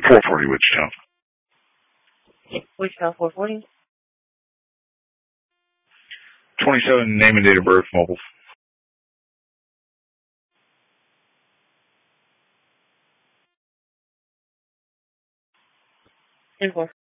440 Wichita. Wichita 440. 27, name and date of birth, mobile. Info.